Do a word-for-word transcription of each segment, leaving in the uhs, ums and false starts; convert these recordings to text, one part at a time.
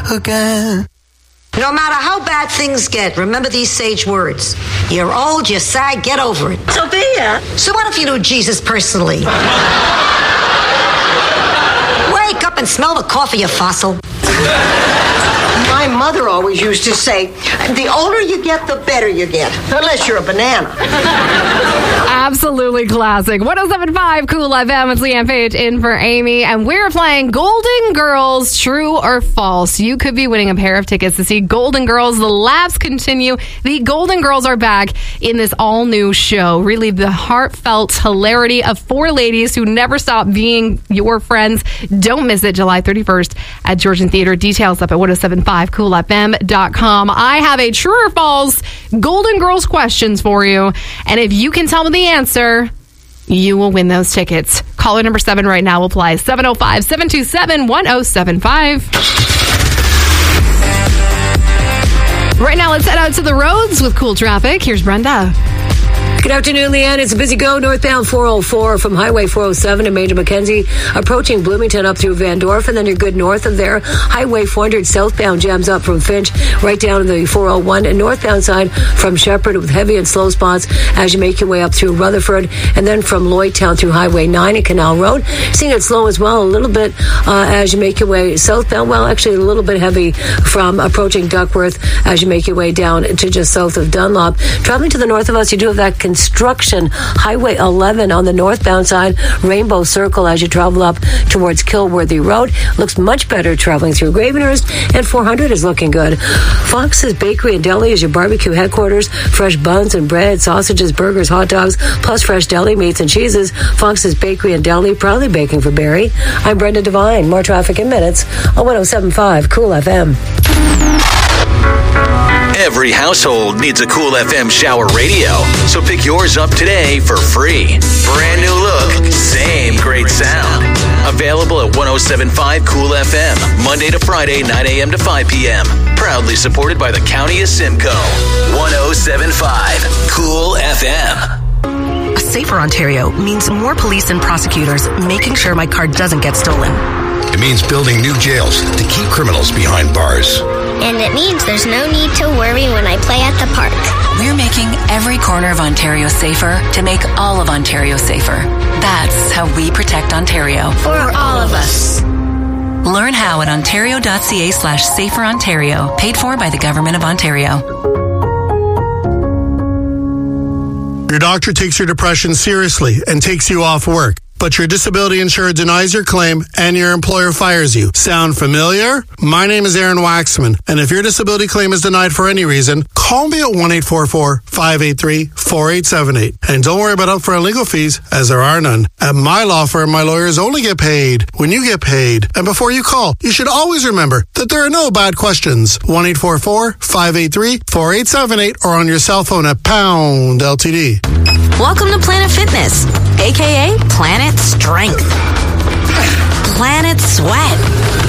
again. No matter how bad things get, remember these sage words. You're old, you're sad, get over it. Sophia! So what if you knew Jesus personally? Wake up and smell the coffee, you fossil. My mother always used to say, the older you get, the better you get. Unless you're a banana. Absolutely classic. one oh seven point five Cool F M. It's Leanne Page in for Amy. And we're playing Golden Girls, True or False. You could be winning a pair of tickets to see Golden Girls. The laughs continue. The Golden Girls are back in this all-new show. Really, the heartfelt hilarity of four ladies who never stop being your friends. Don't miss it, July thirty-first at Georgian Theater. Details up at ten seventy-five cool f m dot com. I have a true or false Golden Girls questions for you. And if you can tell me the answer, you will win those tickets. Caller number seven right now will apply. seven oh five, seven two seven, one oh seven five. Right now, let's head out to the roads with cool traffic. Here's Brenda. Good afternoon, Leanne. It's a busy go northbound four oh four from Highway four oh seven to Major Mackenzie, approaching Bloomington up through Van Dorf, and then you're good north of there. Highway four hundred southbound jams up from Finch right down to the four oh one, and northbound side from Shepherd with heavy and slow spots as you make your way up through Rutherford, and then from Lloydtown through Highway nine and Canal Road. Seeing it slow as well a little bit uh, as you make your way southbound. Well, actually a little bit heavy from approaching Duckworth as you make your way down to just south of Dunlop. Traveling to the north of us, you do have that construction. Highway eleven on the northbound side, Rainbow Circle as you travel up towards Kilworthy Road. Looks much better traveling through Gravenhurst, and four hundred is looking good. Fox's Bakery and Deli is your barbecue headquarters. Fresh buns and bread, sausages, burgers, hot dogs, plus fresh deli meats and cheeses. Fox's Bakery and Deli, proudly baking for Barrie. I'm Brenda Devine. More traffic in minutes on ten seventy-five Cool F M. Every household needs a Cool F M shower radio, so pick yours up today for free. Brand new look, same great sound. Available at ten seventy-five Cool F M, Monday to Friday, nine a.m. to five p.m. Proudly supported by the County of Simcoe. ten seventy-five Cool F M. A safer Ontario means more police and prosecutors making sure my car doesn't get stolen. It means building new jails to keep criminals behind bars. And it means there's no need to worry when I play at the park. We're making every corner of Ontario safer to make all of Ontario safer. That's how we protect Ontario. For all of us. Learn how at ontario.ca slash safer Ontario. Paid for by the Government of Ontario. Your doctor takes your depression seriously and takes you off work, but your disability insurer denies your claim and your employer fires you. Sound familiar? My name is Aaron Waxman, and if your disability claim is denied for any reason, call me at one eight four four, five eight three, four eight seven eight. And don't worry about upfront legal fees, as there are none. At my law firm, my lawyers only get paid when you get paid. And before you call, you should always remember that there are no bad questions. one eight four four, five eight three, four eight seven eight or on your cell phone at pound L T D. Welcome to Planet Fitness, a k a. Planet Strength, Planet Sweat,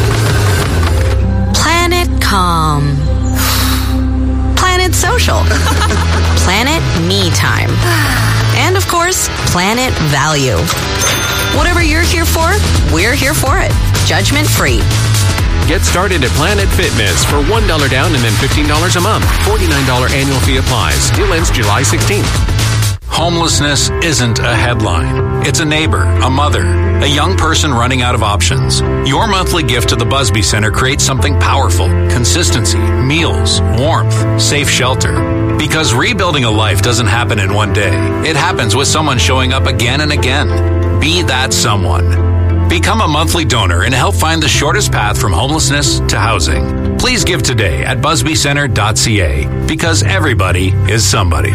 Planet Calm, Planet Social, Planet Me Time, and of course, Planet Value. Whatever you're here for, we're here for it. Judgment free. Get started at Planet Fitness for one dollar down and then fifteen dollars a month. forty-nine dollars annual fee applies. Deal ends July sixteenth. Homelessness isn't a headline. It's a neighbor, a mother, a young person running out of options. Your monthly gift to the Busby Center creates something powerful. Consistency, meals, warmth, safe shelter. Because rebuilding a life doesn't happen in one day. It happens with someone showing up again and again. Be that someone. Become a monthly donor and help find the shortest path from homelessness to housing. Please give today at busby center dot c a because everybody is somebody.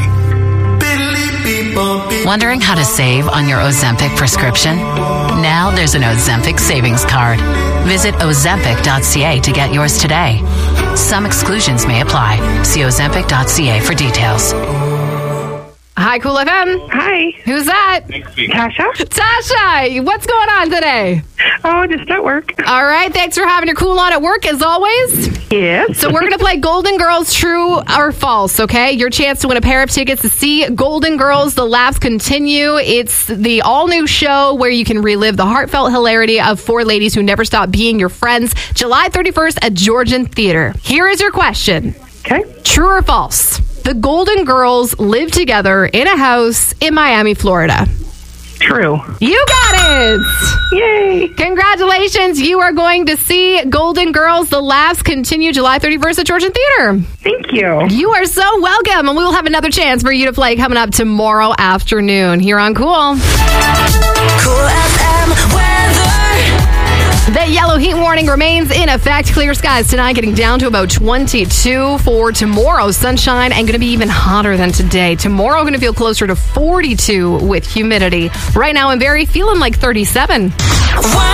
Wondering how to save on your Ozempic prescription? Now there's an Ozempic savings card. Visit ozempic dot c a to get yours today. Some exclusions may apply. See ozempic dot c a for details. Hi, Cool F M. Hi. Who's that? Tasha. Tasha, what's going on today? Oh, just at work. All right, thanks for having your cool on at work, as always. Yes. So we're going to play Golden Girls True or False, okay? Your chance to win a pair of tickets to see Golden Girls, The Laughs Continue. It's the all-new show where you can relive the heartfelt hilarity of four ladies who never stop being your friends. July thirty-first at Georgian Theater. Here is your question. Okay. True or false? The Golden Girls live together in a house in Miami, Florida. True. You got it! Yay! Congratulations. You are going to see Golden Girls, The Laughs Continue July thirty-first at Georgian Theater. Thank you. You are so welcome. And we will have another chance for you to play coming up tomorrow afternoon here on Cool. Cool F M weather. The yellow heat warning remains in effect. Clear skies tonight, getting down to about twenty-two for tomorrow. Sunshine and going to be even hotter than today. Tomorrow going to feel closer to forty-two with humidity. Right now in Barrie, feeling like thirty-seven. Wow.